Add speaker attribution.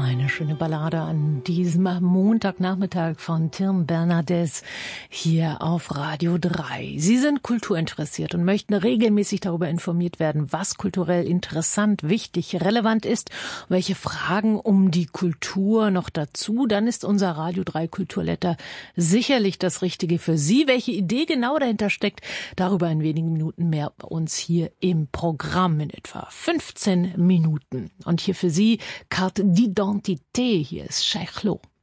Speaker 1: Eine schöne Ballade an diesem Montagnachmittag von Tim Bernardes hier auf Radio 3. Sie sind kulturinteressiert und möchten regelmäßig darüber informiert werden, was kulturell interessant, wichtig, relevant ist, welche Fragen um die Kultur noch dazu. Dann ist unser Radio 3 Kulturletter sicherlich das Richtige für Sie. Welche Idee genau dahinter steckt, darüber in wenigen Minuten mehr bei uns hier im Programm in etwa 15 Minuten. Und hier für Sie Carte d'identité, hier ist Scheich Lo.